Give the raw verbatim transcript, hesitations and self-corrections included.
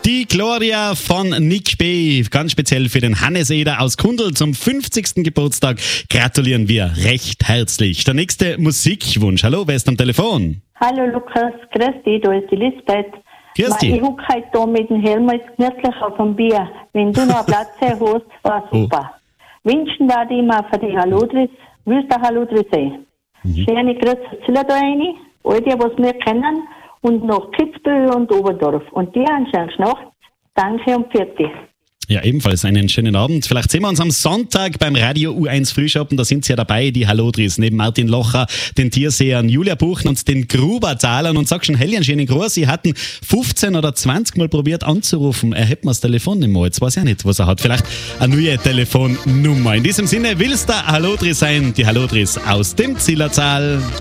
Die Gloria von Nick B., ganz speziell für den Hannes Eder aus Kundl zum fünfzigsten Geburtstag gratulieren wir recht herzlich. Der nächste Musikwunsch. Hallo, wer ist am Telefon? Hallo Lukas, grüß dich, da ist die Lisbeth. Grüß dich. Ich hocke heute da mit dem Helm jetzt gemütlich auf dem Bier. Wenn du noch einen Platz hast, war super. Oh. Wünschen da die mal für die Halodris, willst du Halodris sein? Mhm. Schöne Grüße zu da rein, all die, was wir kennen, und nach Kitzbühel und Oberdorf. Und dir einen schönen Nacht. Danke und Pfiat. Ja, ebenfalls einen schönen Abend. Vielleicht sehen wir uns am Sonntag beim Radio U eins Frühschoppen. Da sind sie ja dabei, die Halodris, neben Martin Locher, den Tiersehern, Julia Buchen und den Grubertalern. Und sag schon, Helly, einen schönen Gruß. Sie hatten fünfzehn oder zwanzig Mal probiert anzurufen. Er hätte mir das Telefon nicht mehr. Jetzt weiß ich nicht, was er hat. Vielleicht eine neue Telefonnummer. In diesem Sinne, willst du Halodris sein? Die Halodris aus dem Zillertal.